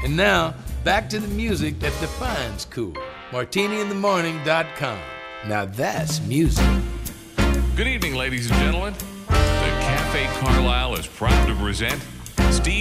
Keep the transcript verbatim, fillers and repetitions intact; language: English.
And now, back to the music that defines cool. martini in the morning dot com. Now that's music. Good evening, ladies and gentlemen. The Cafe Carlisle is proud to present Steve